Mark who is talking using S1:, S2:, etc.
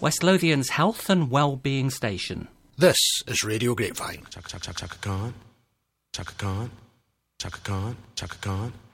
S1: West Lothian's health and well-being station.
S2: This is Radio Grapevine.
S3: Chaka Khan, Chaka Khan, Chaka Khan, Chaka Khan.